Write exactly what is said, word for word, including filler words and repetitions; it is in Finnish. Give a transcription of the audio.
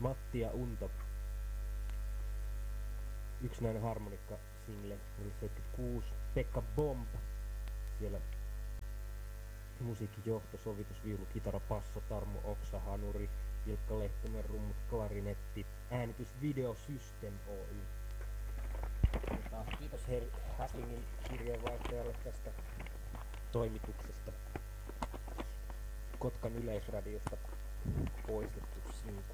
Matti ja Unto. Yksinäinen harmonikka single vuonna seitsemänkymmentäkuusi. Pekka Bomb. Siellä musiikkijohto, sovitus, viulu, kitara, basso, Tarmo Oksa, hanuri, Ilkka Lehtonen, rummut, klarinetti, äänitys, Video System Oy. Tota, kiitos Her- Häslingin kirjeenvaihtajalle tästä toimituksesta. Kotkan Yleisradiosta poistettu sinkku.